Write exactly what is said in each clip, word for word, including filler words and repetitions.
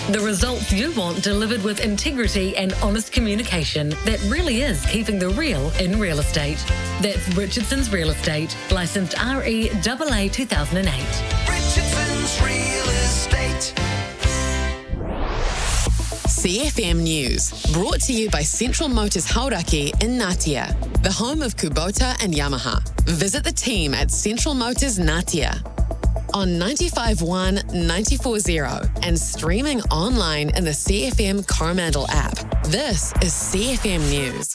The results you want delivered with integrity and honest communication that really is keeping the real in real estate. That's Richardson's Real Estate, licensed R E A A two thousand eight. Richardson's Real Estate. C F M News, brought to you by Central Motors Hauraki in Ngatea, the home of Kubota and Yamaha. Visit the team at Central Motors Ngatea on ninety-five point one, ninety-four point zero and streaming online in the C F M Coromandel app. This is C F M News.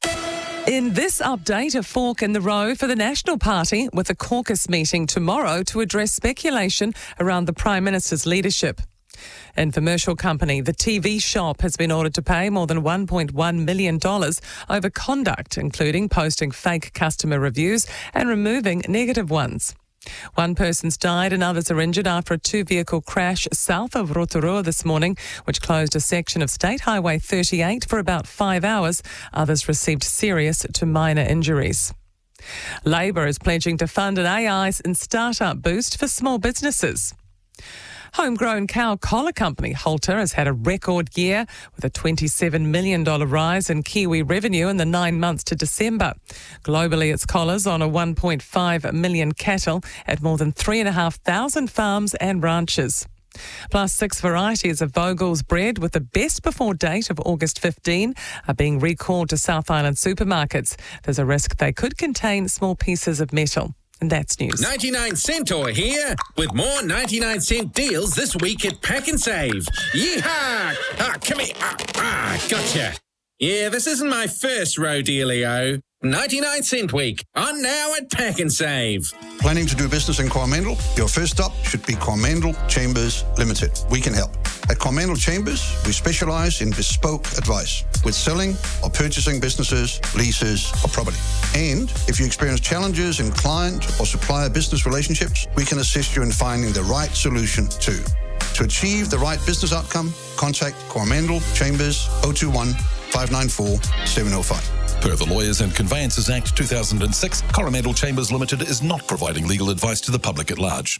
In this update, a fork in the road for the National Party with a caucus meeting tomorrow to address speculation around the Prime Minister's leadership. Infomercial company The T V Shop has been ordered to pay more than one point one million dollars over conduct, including posting fake customer reviews and removing negative ones. One person's died and others are injured after a two-vehicle crash south of Rotorua this morning, which closed a section of State Highway thirty-eight for about five hours. Others received serious to minor injuries. Labor is pledging to fund an A I and startup boost for small businesses. Homegrown cow collar company Halter has had a record year with a twenty-seven million dollars rise in Kiwi revenue in the nine months to December. Globally, its collars on a one point five million cattle at more than three thousand five hundred farms and ranches. Plus, six varieties of Vogel's bread with the best before date of August fifteenth are being recalled to South Island supermarkets. There's a risk they could contain small pieces of metal. And that's news. ninety-nine Centaur here with more ninety-nine cent deals this week at Pack and Save. Yeehaw! Ah, come here. Ah, ah, gotcha. Yeah, this isn't my first rodeo. ninety-nine cent week on now at Pack and Save. Planning to do business in Coromandel? Your first stop should be Coromandel Chambers Limited. We can help. At Coromandel Chambers, we specialise in bespoke advice with selling or purchasing businesses, leases or property. And if you experience challenges in client or supplier business relationships, we can assist you in finding the right solution too. To achieve the right business outcome, contact Coromandel Chambers oh two one, five nine four, seven oh five. Per the Lawyers and Conveyances Act two thousand six, Coromandel Chambers Limited is not providing legal advice to the public at large.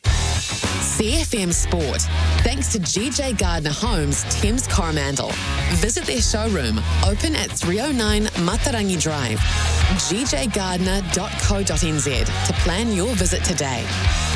C F M Sport, thanks to G J Gardner Homes, Thames Coromandel. Visit their showroom, open at three oh nine Matarangi Drive, g j gardner dot co dot n z to plan your visit today.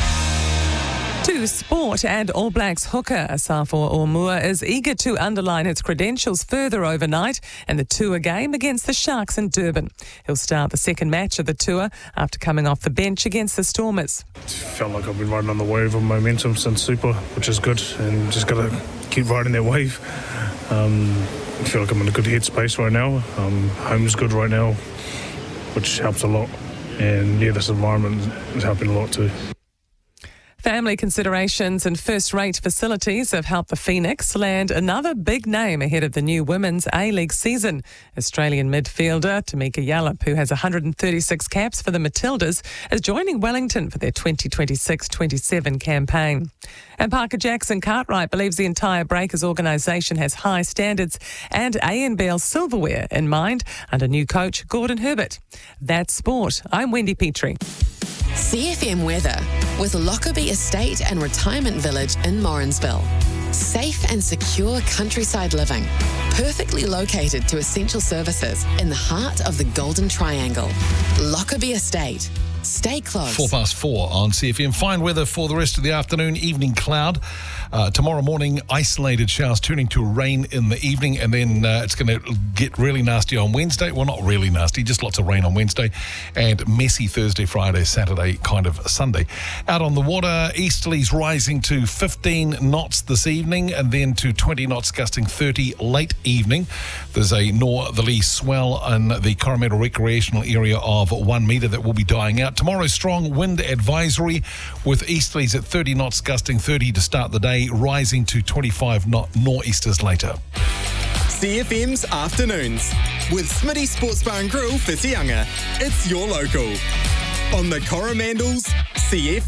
To sport, and All Blacks hooker Asafo Ormua is eager to underline its credentials further overnight in the tour game against the Sharks in Durban. He'll start the second match of the tour after coming off the bench against the Stormers. Felt like I've been riding on the wave of momentum since Super, which is good, and just got to keep riding that wave. Um, I feel like I'm in a good headspace right now. Um, home's good right now, which helps a lot, and yeah, this environment is helping a lot too. Family considerations and first-rate facilities have helped the Phoenix land another big name ahead of the new Women's A-League season. Australian midfielder Tamika Yallop, who has one hundred thirty-six caps for the Matildas, is joining Wellington for their twenty twenty-six twenty-seven campaign. And Parker Jackson Cartwright believes the entire Breakers organisation has high standards and A N B L silverware in mind under new coach Gordon Herbert. That's sport. I'm Wendy Petrie. C F M weather with Lockerbie Estate and Retirement Village in Morrinsville. Safe and secure countryside living, perfectly located to essential services in the heart of the Golden Triangle. Lockerbie Estate. Stay close. Four past four on C F M. Fine weather for the rest of the afternoon. Evening cloud. Uh, tomorrow morning, isolated showers turning to rain in the evening, and then uh, it's going to get really nasty on Wednesday. Well, not really nasty, just lots of rain on Wednesday, and messy Thursday, Friday, Saturday, kind of Sunday. Out on the water, easterlies rising to fifteen knots this evening, and then to twenty knots, gusting thirty late evening. There's a northerly swell in the Coromandel recreational area of one metre that will be dying out. Tomorrow, strong wind advisory with easterlies at thirty knots, gusting thirty to start the day, rising to twenty-five knot nor'easters later. C F M's Afternoons with Smitty Sports Bar and Grill, Whitianga. It's your local. On the Coromandel's C F